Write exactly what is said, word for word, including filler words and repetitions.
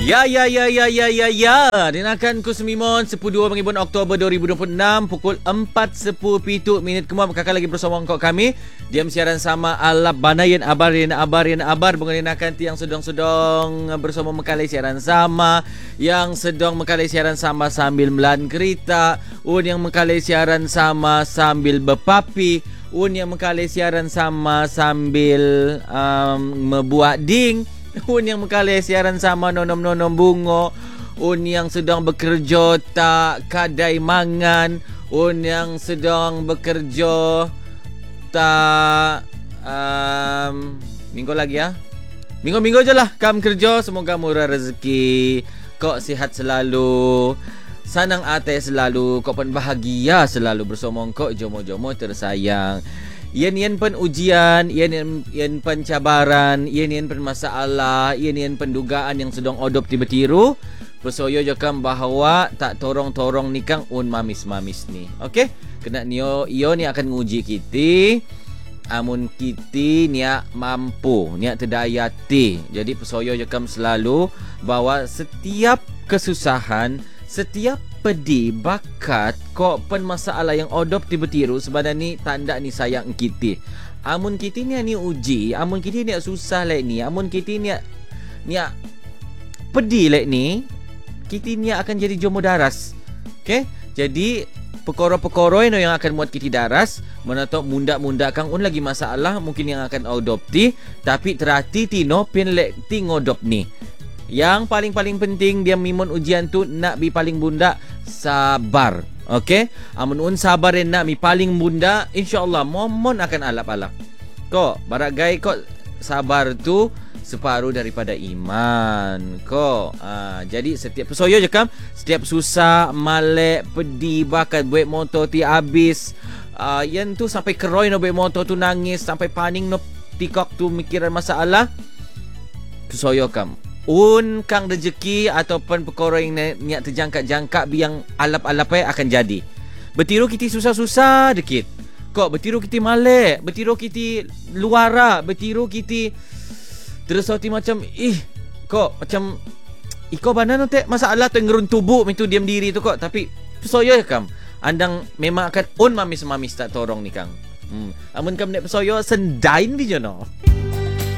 Ya, ya, ya, ya, ya, ya, ya. Dinakan ku semimon sepuluh dua pengibun Oktober dua ribu dua puluh enam pukul empat sepuluh pitu minit kemua kakak lagi bersama kau kami. Diam siaran sama alap banayan abar yan abar yan abar mengenakan tiang sedang-sedang bersama mekalai siaran sama yang sedang mekalai siaran sama sambil melan kereta, un yang mekalai siaran sama sambil bepapi, un yang mekalai siaran sama sambil um, membuat ding. Un yang mengkalai siaran sama nonom-nonom bungo. Un yang sedang bekerja tak kadai mangan. Un yang sedang bekerja tak um, minggu lagi ya. Minggu-minggu je lah kam kerja. Semoga murah rezeki. Kau sihat selalu, sanang hati selalu, kau pun bahagia selalu bersama kau jomo-jomo tersayang. Yen-yen pen ujian, yen-yen yen pen cabaran, yen-yen pen masalah, yen-yen pendugaan yang sedang odop tiba-tiru. Persoyo jakam bahawa tak torong-torong ni kang un mamis-mamis ni. Okey? Kena nio iyo ni akan nguji kita. Amun kita ni mampu, ni terdayati. Jadi persoyo jakam selalu bahawa setiap kesusahan, setiap pedih bakat kok pen masalah yang odop tiba-tiru sebenarnya ni tanda ni sayang kita. Amun kita ni ni uji, amun kita ni susah lek ni, amun kita ni ni pedih lek ni, kita ni akan jadi jomo daras. Okey? Jadi perkara-perkara yang akan muat kita daras, menatok munda-munda kang un lagi masalah mungkin yang akan odop ti, tapi terhati tino pin lek ti ngodop ni. Yang paling-paling penting dia mimun ujian tu nak bi paling bunda sabar. Okey? Amun un sabar dan nak mi paling bunda, insya-Allah momon akan alap-alap. Kok baragai kok sabar tu separuh daripada iman. Kok ah, jadi setiap pesoyo je kam, setiap susah, malek, pedih, bakat buat motor ti habis. Ah, yang tu sampai keroi no buat motor tu nangis, sampai paning no tikok tu mikiran masalah. Pesoyo kam. Un kang rezeki ataupun perkara yang niat terjangkat-jangkat biang alap-alap akan jadi. Bertiru kita susah-susah dikit. Kok bertiru kita malek, bertiru kita luara, bertiru kita terus hati macam ih, kok macam iko bana no tek masalah tu ngerun tubuh itu diam diri tu kok, tapi pesoyo ya kam. Andang memang akan un mamis-mamis tak torong ni kang. Hmm. Amun kam nek pesoyo sendain bijono.